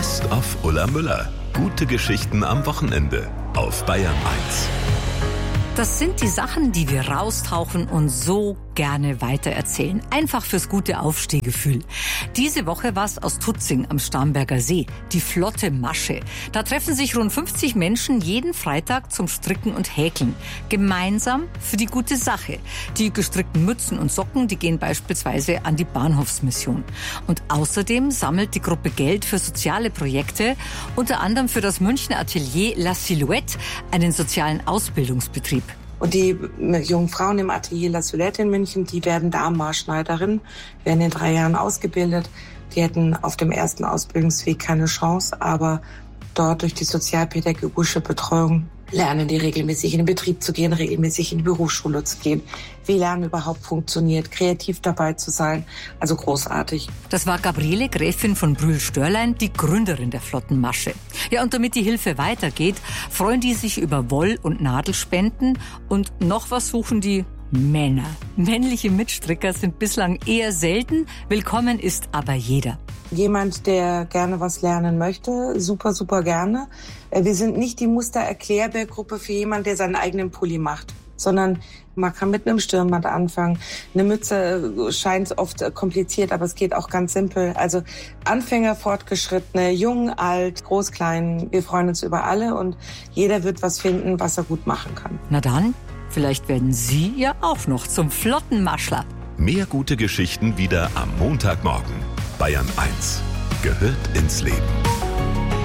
Best of Ulla Müller. Gute Geschichten am Wochenende auf Bayern 1. Das sind die Sachen, die wir raustauchen und so gerne weitererzählen. Einfach fürs gute Aufstehgefühl. Diese Woche war es aus Tutzing am Starnberger See, die Flotte Masche. Da treffen sich rund 50 Menschen jeden Freitag zum Stricken und Häkeln. Gemeinsam für die gute Sache. Die gestrickten Mützen und Socken, die gehen beispielsweise an die Bahnhofsmission. Und außerdem sammelt die Gruppe Geld für soziale Projekte, unter anderem für das Münchner Atelier La Silhouette, einen sozialen Ausbildungsbetrieb. Und die jungen Frauen im Atelier La Silhouette in München, die werden Damenmaßschneiderinnen, werden in 3 Jahren ausgebildet. Die hätten auf dem ersten Ausbildungsweg keine Chance, aber dort durch die sozialpädagogische Betreuung lernen die regelmäßig in den Betrieb zu gehen, regelmäßig in die Berufsschule zu gehen, wie Lernen überhaupt funktioniert, kreativ dabei zu sein. Also großartig. Das war Gabriele, Gräfin von Brühl-Störlein, die Gründerin der Flotten Masche. Ja, und damit die Hilfe weitergeht, freuen die sich über Woll- und Nadelspenden. Und noch was suchen die? Männer. Männliche Mitstricker sind bislang eher selten. Willkommen ist aber jeder. Jemand, der gerne was lernen möchte, super, super gerne. Wir sind nicht die Muster-Erklärbär-Gruppe für jemanden, der seinen eigenen Pulli macht, sondern man kann mit einem Stirnband anfangen. Eine Mütze scheint oft kompliziert, aber es geht auch ganz simpel. Also Anfänger, Fortgeschrittene, jung, alt, groß, klein, wir freuen uns über alle und jeder wird was finden, was er gut machen kann. Na dann, vielleicht werden Sie ja auch noch zum Flottenmaschler. Mehr gute Geschichten wieder am Montagmorgen. Bayern 1 gehört ins Leben.